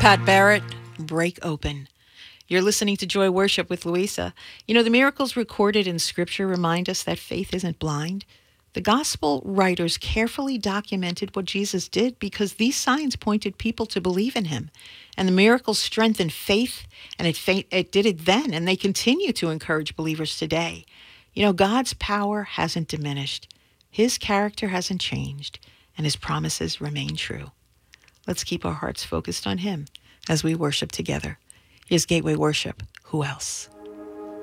Pat Barrett, Break Open. You're listening to Joy Worship with Louisa. You know, the miracles recorded in Scripture remind us that faith isn't blind. The gospel writers carefully documented what Jesus did because these signs pointed people to believe in him. And the miracles strengthened faith, and it did it then, and they continue to encourage believers today. You know, God's power hasn't diminished. His character hasn't changed, and his promises remain true. Let's keep our hearts focused on him as we worship together. Here's Gateway Worship. Who else?